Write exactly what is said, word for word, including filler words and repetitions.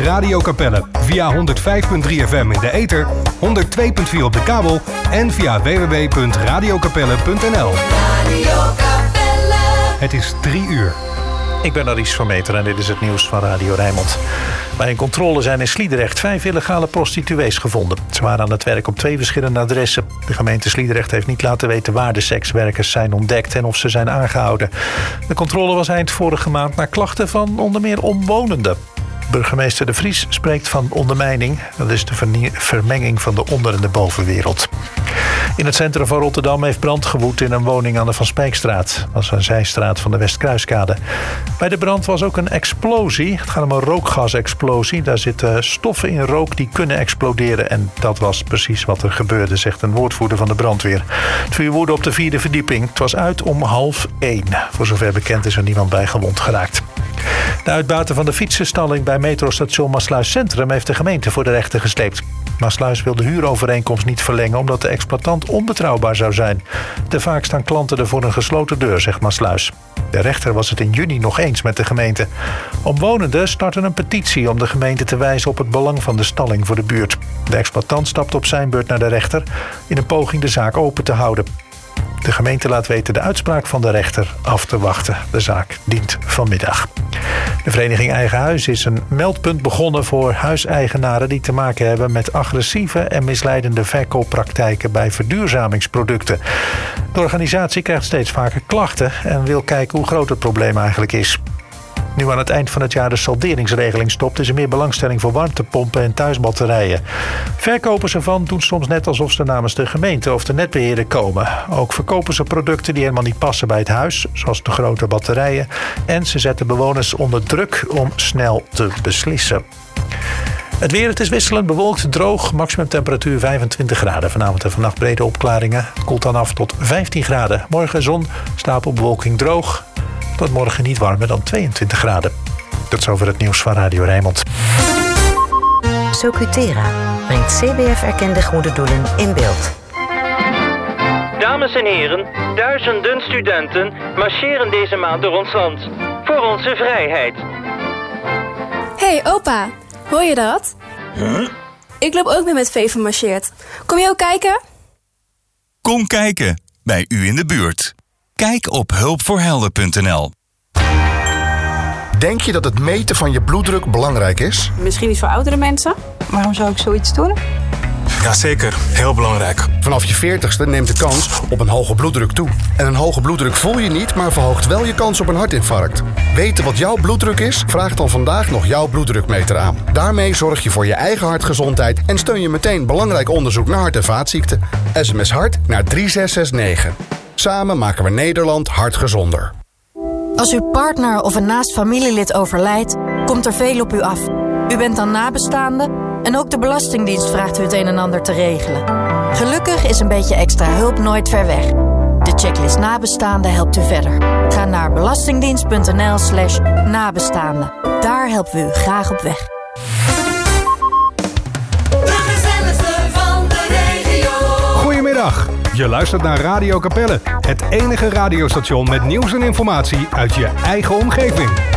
Radio Capelle. Via honderd vijf komma drie F M in de ether, honderd twee komma vier op de kabel en via w w w punt radio capelle punt n l. Radio Capelle. Het is drie uur. Ik ben Aries van Meter en dit is het nieuws van Radio Rijnmond. Bij een controle zijn in Sliedrecht vijf illegale prostituees gevonden. Ze waren aan het werk op twee verschillende adressen. De gemeente Sliedrecht heeft niet laten weten waar de sekswerkers zijn ontdekt en of ze zijn aangehouden. De controle was eind vorige maand na klachten van onder meer omwonenden. Burgemeester De Vries spreekt van ondermijning. Dat is de vermenging van de onder- en de bovenwereld. In het centrum van Rotterdam heeft brand gewoed in een woning aan de Van Spijkstraat. Dat was een zijstraat van de Westkruiskade. Bij de brand was ook een explosie. Het gaat om een rookgasexplosie. Daar zitten stoffen in rook die kunnen exploderen. En dat was precies wat er gebeurde, zegt een woordvoerder van de brandweer. Het vuur woedde op de vierde verdieping. Het was uit om half één. Voor zover bekend is er niemand bij gewond geraakt. De uitbater van de fietsenstalling bij metrostation Maassluis Centrum heeft de gemeente voor de rechter gesleept. Maassluis wil de huurovereenkomst niet verlengen omdat de exploitant onbetrouwbaar zou zijn. Te vaak staan klanten er voor een gesloten deur, zegt Maassluis. De rechter was het in juni nog eens met de gemeente. Omwonenden starten een petitie om de gemeente te wijzen op het belang van de stalling voor de buurt. De exploitant stapt op zijn beurt naar de rechter in een poging de zaak open te houden. De gemeente laat weten de uitspraak van de rechter af te wachten. De zaak dient vanmiddag. De vereniging Eigen Huis is een meldpunt begonnen voor huiseigenaren die te maken hebben met agressieve en misleidende verkooppraktijken bij verduurzamingsproducten. De organisatie krijgt steeds vaker klachten en wil kijken hoe groot het probleem eigenlijk is. Nu aan het eind van het jaar de salderingsregeling stopt, is er meer belangstelling voor warmtepompen en thuisbatterijen. Verkopers ervan doen soms net alsof ze namens de gemeente of de netbeheerder komen. Ook verkopen ze producten die helemaal niet passen bij het huis, zoals de grote batterijen. En ze zetten bewoners onder druk om snel te beslissen. Het weer, het is wisselend bewolkt, droog, maximum temperatuur vijfentwintig graden. Vanavond en vannacht brede opklaringen. Het koelt dan af tot vijftien graden. Morgen zon, stapelbewolking droog. Tot morgen niet warmer dan tweeëntwintig graden. Tot zover het nieuws van Radio Rijnmond. Socutera brengt C B F-erkende goede doelen in beeld. Dames en heren, duizenden studenten marcheren deze maand door ons land. Voor onze vrijheid. Hey opa, hoor je dat? Huh? Ik loop ook mee met Veven marcheert. Kom je ook kijken? Kom kijken, bij u in de buurt. Kijk op hulpvoorhelden punt n l. Denk je dat het meten van je bloeddruk belangrijk is? Misschien niet voor oudere mensen. Waarom zou ik zoiets doen? Jazeker, heel belangrijk. Vanaf je veertigste neemt de kans op een hoge bloeddruk toe. En een hoge bloeddruk voel je niet, maar verhoogt wel je kans op een hartinfarct. Weten wat jouw bloeddruk is? Vraag dan vandaag nog jouw bloeddrukmeter aan. Daarmee zorg je voor je eigen hartgezondheid en steun je meteen belangrijk onderzoek naar hart- en vaatziekten. S M S hart naar drie zes zes negen. Samen maken we Nederland hartgezonder. Als uw partner of een naast familielid overlijdt, komt er veel op u af. U bent dan nabestaande en ook de Belastingdienst vraagt u het een en ander te regelen. Gelukkig is een beetje extra hulp nooit ver weg. De checklist nabestaande helpt u verder. Ga naar belastingdienst punt n l slash nabestaande. Daar helpen we u graag op weg. Goedemiddag. Je luistert naar Radio Capelle, het enige radiostation met nieuws en informatie uit je eigen omgeving.